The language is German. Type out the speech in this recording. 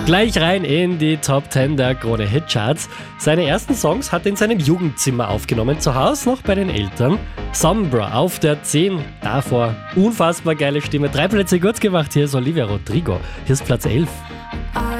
Gleich rein in die Top 10 der Krone Hitcharts. Seine ersten Songs hat er in seinem Jugendzimmer aufgenommen, zu Hause noch bei den Eltern. Sombra auf der 10, davor unfassbar geile Stimme. 3 Plätze gut gemacht, hier ist Olivia Rodrigo. Hier ist Platz 11.